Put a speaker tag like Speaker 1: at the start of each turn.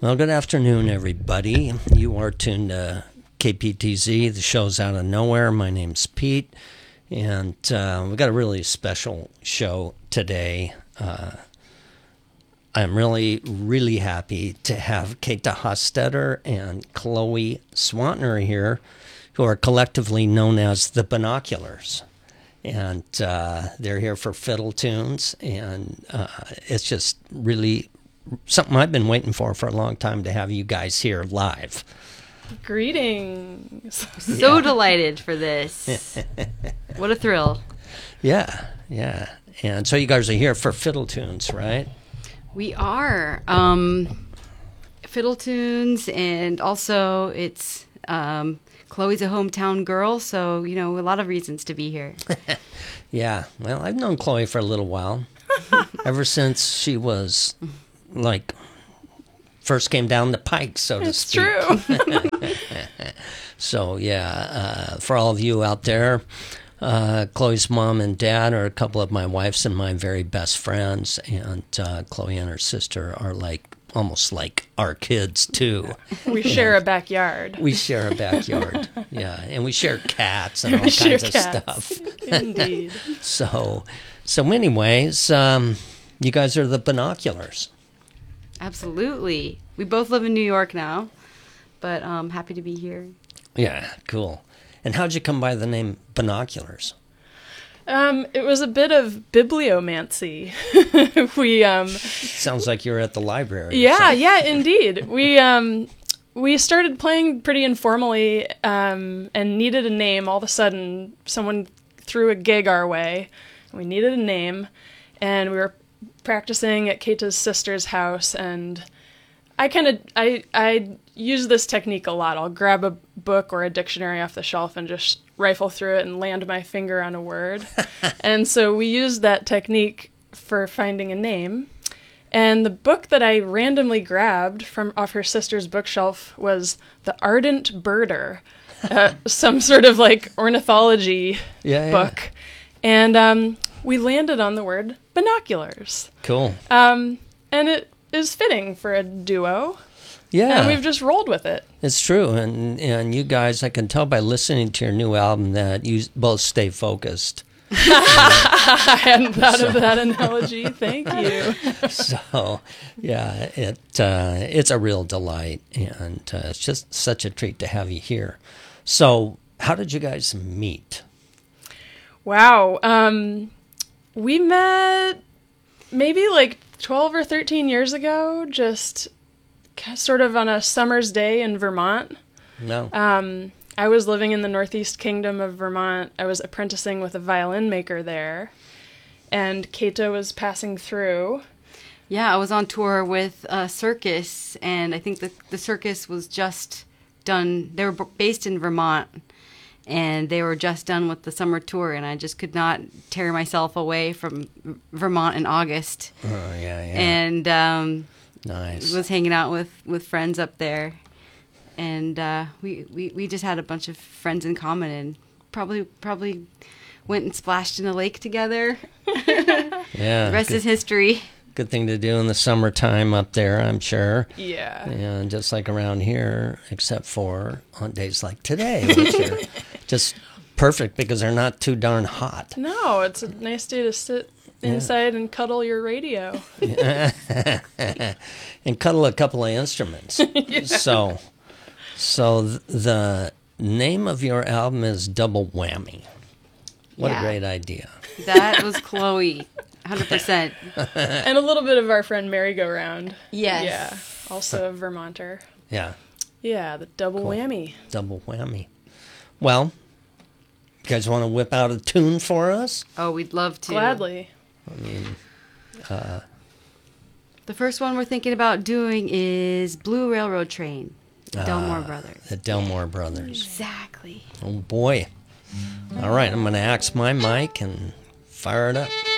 Speaker 1: Well, good afternoon, everybody. You are tuned to KPTZ. The show's out of nowhere. My name's Pete, and we've got a really special show today. I'm really, really happy to have Kata Hostetter and Chloe Swantner here, who are collectively known as the Binoculars. And they're here for Fiddle Tunes, and it's just really something I've been waiting for a long time to have you guys here live.
Speaker 2: Greetings.
Speaker 3: So delighted for this. What a thrill.
Speaker 1: Yeah. And so you guys are here for Fiddle Tunes, right?
Speaker 3: We are. Fiddle Tunes, and also it's Chloe's a hometown girl, so, a lot of reasons to be here.
Speaker 1: Yeah. Well, I've known Chloe for a little while. Ever since she was, first came down the pike, so to speak.
Speaker 2: It's true.
Speaker 1: So, for all of you out there, Chloe's mom and dad are a couple of my wife's and my very best friends, and Chloe and her sister are almost like our kids, too.
Speaker 2: We share a backyard.
Speaker 1: We share a backyard, yeah, and we share cats and all kinds of stuff.
Speaker 2: Indeed.
Speaker 1: So anyways, you guys are the Binoculars.
Speaker 3: Absolutely. We both live in New York now, but happy to be here.
Speaker 1: Yeah, cool. And how'd you come by the name Binoculars?
Speaker 2: It was a bit of bibliomancy.
Speaker 1: Sounds like you're at the library.
Speaker 2: Yeah, indeed. We started playing pretty informally and needed a name. All of a sudden, someone threw a gig our way. We needed a name, and we were practicing at Kata's sister's house, and I use this technique a lot. I'll grab a book or a dictionary off the shelf and just rifle through it and land my finger on a word. And so we used that technique for finding a name. And the book that I randomly grabbed from off her sister's bookshelf was The Ardent Birder, some sort of ornithology book. And we landed on the word binoculars.
Speaker 1: Cool.
Speaker 2: And it is fitting for a duo.
Speaker 1: Yeah.
Speaker 2: And we've just rolled with it.
Speaker 1: It's true. And you guys, I can tell by listening to your new album that you both stay focused.
Speaker 2: I hadn't thought of that analogy. Thank you.
Speaker 1: So, yeah, it's a real delight, and it's just such a treat to have you here. So, how did you guys meet?
Speaker 2: Wow. We met maybe 12 or 13 years ago, just sort of on a summer's day in Vermont.
Speaker 1: No.
Speaker 2: I was living in the Northeast Kingdom of Vermont. I was apprenticing with a violin maker there, and Kata was passing through.
Speaker 3: Yeah, I was on tour with a circus, and I think the circus was just done. They were based in Vermont, and they were just done with the summer tour, and I just could not tear myself away from Vermont in August.
Speaker 1: Oh, yeah.
Speaker 3: And
Speaker 1: nice.
Speaker 3: Was hanging out with friends up there. And we just had a bunch of friends in common, and probably went and splashed in a lake together.
Speaker 1: Yeah.
Speaker 3: The rest is history.
Speaker 1: Good thing to do in the summertime up there, I'm sure.
Speaker 2: Yeah.
Speaker 1: And just like around here, except for on days like today, which are just perfect because they're not too darn hot.
Speaker 2: No, it's a nice day to sit inside and cuddle your radio.
Speaker 1: And cuddle a couple of instruments. Yeah. So the name of your album is Double Whammy. What a great idea.
Speaker 3: That was Chloe, 100%.
Speaker 2: And a little bit of our friend Merry Go Round.
Speaker 3: Yes.
Speaker 2: Yeah, also a Vermonter.
Speaker 1: Yeah.
Speaker 2: Yeah, the double whammy.
Speaker 1: Double whammy. Well, you guys want to whip out a tune for us?
Speaker 3: Oh, we'd love to.
Speaker 2: Gladly.
Speaker 1: I mean,
Speaker 3: the first one we're thinking about doing is Blue Railroad Train. Delmore Brothers.
Speaker 1: The Delmore Brothers.
Speaker 3: Exactly.
Speaker 1: Oh, boy. All right, I'm going to axe my mic and fire it up.